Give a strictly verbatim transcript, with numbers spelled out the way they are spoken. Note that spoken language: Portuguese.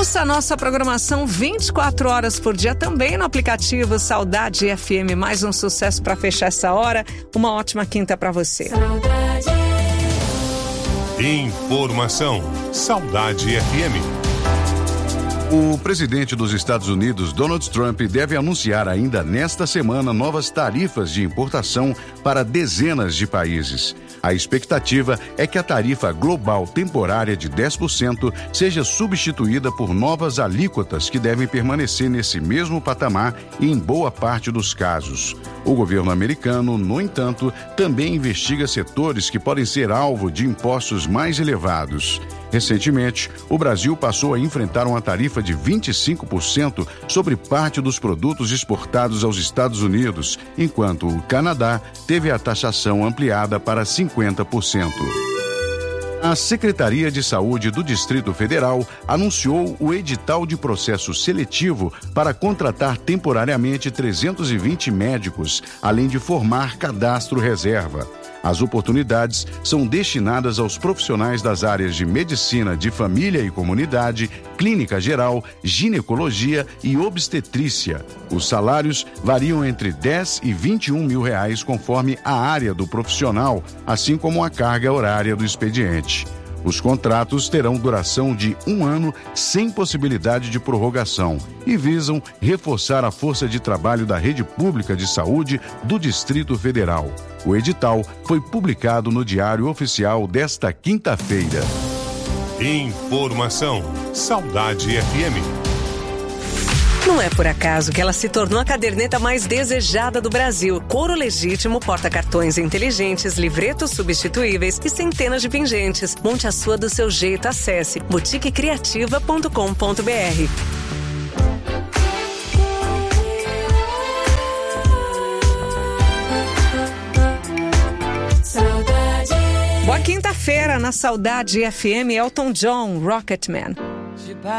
Ouça a nossa programação vinte e quatro horas por dia também no aplicativo Saudade F M. Mais um sucesso para fechar essa hora. Uma ótima quinta para você. Saudade. Informação. Saudade F M. O presidente dos Estados Unidos, Donald Trump, deve anunciar ainda nesta semana novas tarifas de importação para dezenas de países. A expectativa é que a tarifa global temporária de dez por cento seja substituída por novas alíquotas que devem permanecer nesse mesmo patamar em boa parte dos casos. O governo americano, no entanto, também investiga setores que podem ser alvo de impostos mais elevados. Recentemente, o Brasil passou a enfrentar uma tarifa de vinte e cinco por cento sobre parte dos produtos exportados aos Estados Unidos, enquanto o Canadá teve a taxação ampliada para cinquenta por cento. A Secretaria de Saúde do Distrito Federal anunciou o edital de processo seletivo para contratar temporariamente trezentos e vinte médicos, além de formar cadastro reserva. As oportunidades são destinadas aos profissionais das áreas de medicina de família e comunidade, clínica geral, ginecologia e obstetrícia. Os salários variam entre dez e vinte e um mil reais conforme a área do profissional, assim como a carga horária do expediente. Os contratos terão duração de um ano sem possibilidade de prorrogação e visam reforçar a força de trabalho da rede pública de saúde do Distrito Federal. O edital foi publicado no Diário Oficial desta quinta-feira. Informação. Saudade F M. Não é por acaso que ela se tornou a caderneta mais desejada do Brasil. Couro legítimo, porta-cartões inteligentes, livretos substituíveis e centenas de pingentes. Monte a sua do seu jeito. Acesse boutique criativa ponto com ponto b r. Boa quinta-feira na Saudade F M. Elton John, Rocketman.